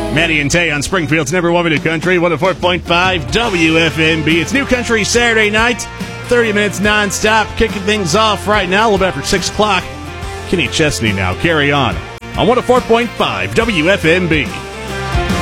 Maddie and Tay on Springfield's number one in the country, 104.5 WFMB. It's New Country Saturday night, 30 minutes nonstop, kicking things off right now, a little bit after 6 o'clock. Kenny Chesney now, carry on 104.5 WFMB.